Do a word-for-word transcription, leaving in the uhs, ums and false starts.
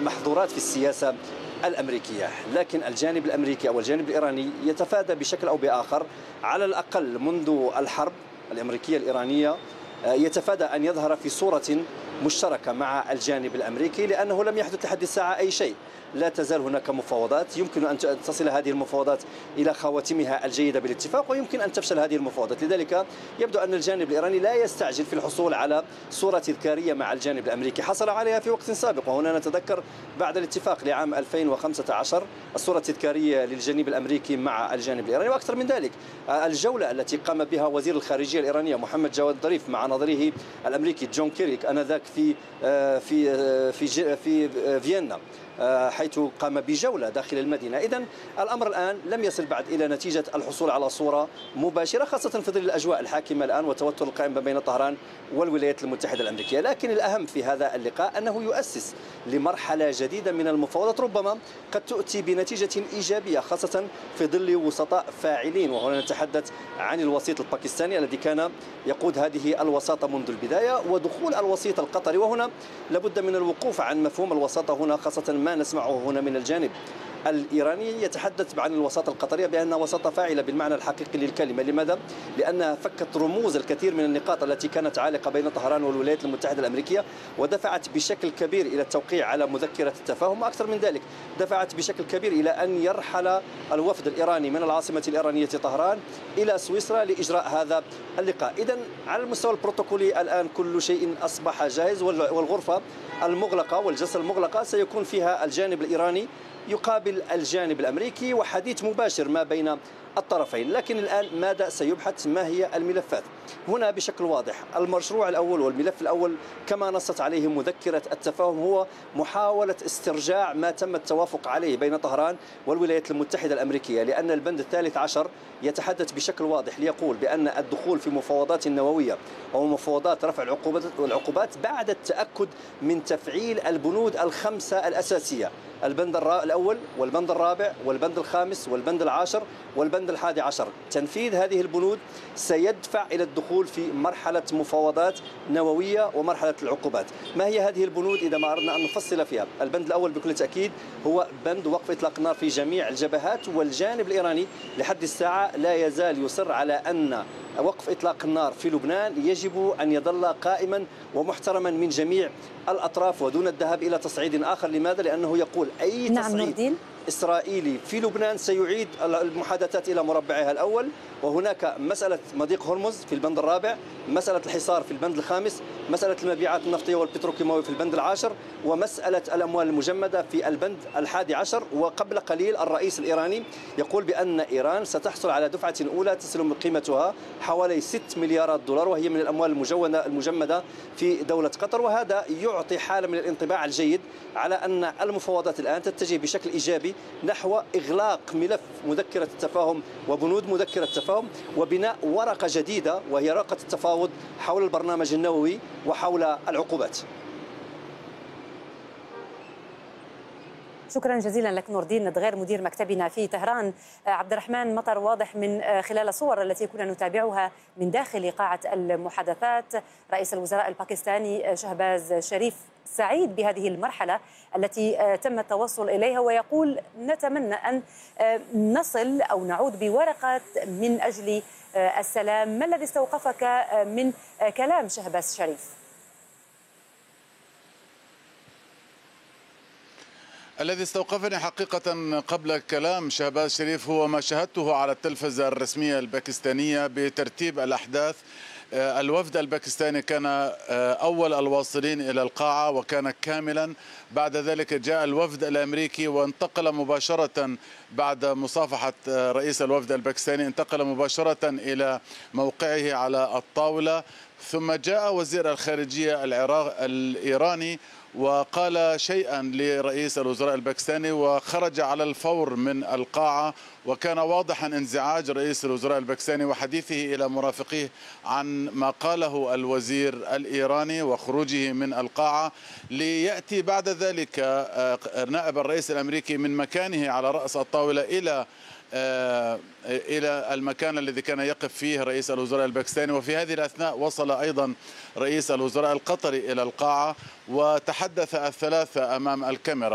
محظورات في السياسة الأمريكية، لكن الجانب الأمريكي أو الجانب الإيراني يتفادى بشكل أو بآخر على الأقل منذ الحرب الأمريكية الإيرانية، يتفادى أن يظهر في صورة مشتركة مع الجانب الأمريكي، لأنه لم يحدث لحد الساعة أي شيء. لا تزال هناك مفاوضات، يمكن أن تصل هذه المفاوضات إلى خواتمها الجيدة بالاتفاق، ويمكن أن تفشل هذه المفاوضات. لذلك يبدو أن الجانب الإيراني لا يستعجل في الحصول على صورة تذكارية مع الجانب الأمريكي، حصل عليها في وقت سابق، وهنا نتذكر بعد الاتفاق لعام ألفين وخمسة عشر الصورة التذكارية للجانب الأمريكي مع الجانب الإيراني. وأكثر من ذلك الجولة التي قام بها وزير الخارجية الإيرانية محمد جواد ظريف مع نظيره الأمريكي جون كيري آنذاك في في في في فيينا، حيث قام بجولة داخل المدينة. إذن الأمر الآن لم يصل بعد إلى نتيجة الحصول على صورة مباشرة، خاصة في ظل الأجواء الحاكمة الآن والتوتر القائم بين طهران والولايات المتحدة الأمريكية. لكن الأهم في هذا اللقاء أنه يؤسس لمرحلة جديدة من المفاوضات، ربما قد تؤتي بنتيجة إيجابية، خاصة في ظل وسطاء فاعلين. وهنا نتحدث عن الوسيط الباكستاني الذي كان يقود هذه الوساطة منذ البداية، ودخول الوسيط القطري. وهنا لابد من الوقوف عن مفهوم الوساطة هنا، خاصة ما نسمعه هنا من الجانب الإيراني يتحدث عن الوساطة القطرية بأنها وساطة فاعلة بالمعنى الحقيقي للكلمة. لماذا؟ لأنها فكت رموز الكثير من النقاط التي كانت عالقة بين طهران والولايات المتحدة الأمريكية، ودفعت بشكل كبير إلى التوقيع على مذكرة التفاهم. وأكثر من ذلك دفعت بشكل كبير إلى أن يرحل الوفد الإيراني من العاصمة الإيرانية طهران إلى سويسرا لإجراء هذا اللقاء. إذن على المستوى البروتوكولي الآن كل شيء أصبح جاهز، والغرفة المغلقة والجلسة المغلقة سيكون فيها الجانب الإيراني يقابل الجانب الأمريكي، وحديث مباشر ما بين الطرفين. لكن الآن ماذا سيبحث؟ ما هي الملفات؟ هنا بشكل واضح المشروع الأول والملف الأول كما نصت عليه مذكرة التفاهم هو محاولة استرجاع ما تم التوافق عليه بين طهران والولايات المتحدة الأمريكية، لأن البند الثالث عشر يتحدث بشكل واضح ليقول بأن الدخول في مفاوضات نووية أو مفاوضات رفع العقوبات بعد التأكد من تفعيل البنود الخمسة الأساسية، البند الأول والبند الرابع والبند الخامس والبند العاشر والبند الحادي عشر. تنفيذ هذه البنود سيدفع إلى الدخول في مرحلة مفاوضات نووية ومرحلة العقوبات. ما هي هذه البنود إذا ما أردنا أن نفصل فيها؟ البند الأول بكل تأكيد هو بند وقف إطلاق النار في جميع الجبهات، والجانب الإيراني لحد الساعة لا يزال يصر على أن وقف إطلاق النار في لبنان يجب أن يظل قائما ومحترما من جميع الأطراف ودون الذهاب إلى تصعيد آخر. لماذا؟ لأنه يقول أي تصعيد نعم إسرائيلي في لبنان سيعيد المحادثات إلى مربعها الأول. وهناك مسألة مضيق هرمز في البند الرابع، مسألة الحصار في البند الخامس، مسألة المبيعات النفطية والبتروكيماوية في البند العاشر، ومسألة الأموال المجمدة في البند الحادي عشر. وقبل قليل الرئيس الإيراني يقول بأن إيران ستحصل على دفعة أولى تصل قيمتها حوالي ستة مليارات دولار، وهي من الأموال المجمدة في دولة قطر. وهذا يعطي حالة من الانطباع الجيد على أن المفاوضات الآن تتجه بشكل إيجابي نحو إغلاق ملف مذكرة التفاهم وبنود مذكرة التفاهم، وبناء ورقة جديدة وهي ورقة التفاوض حول البرنامج النووي وحول العقوبات. شكرا جزيلا لك نور الدين ندغير مدير مكتبنا في طهران. عبد الرحمن مطر، واضح من خلال الصور التي كنا نتابعها من داخل قاعة المحادثات رئيس الوزراء الباكستاني شهباز شريف سعيد بهذه المرحلة التي تم التوصل إليها، ويقول نتمنى أن نصل أو نعود بورقة من أجل السلام. ما الذي استوقفك من كلام شهباز شريف؟ الذي استوقفني حقيقة قبل كلام شهباز شريف هو ما شاهدته على التلفزة الرسمية الباكستانية بترتيب الأحداث. الوفد الباكستاني كان أول الواصلين إلى القاعة وكان كاملا، بعد ذلك جاء الوفد الأمريكي وانتقل مباشرة بعد مصافحة رئيس الوفد الباكستاني انتقل مباشرة إلى موقعه على الطاولة، ثم جاء وزير الخارجية العراق الإيراني وقال شيئا لرئيس الوزراء الباكستاني وخرج على الفور من القاعة، وكان واضحا انزعاج رئيس الوزراء الباكستاني وحديثه إلى مرافقيه عن ما قاله الوزير الإيراني وخروجه من القاعة، ليأتي بعد ذلك نائب الرئيس الأمريكي من مكانه على رأس الطاولة إلى إلى المكان الذي كان يقف فيه رئيس الوزراء الباكستاني. وفي هذه الأثناء وصل أيضا رئيس الوزراء القطري إلى القاعة وتحدث الثلاثة أمام الكاميرا.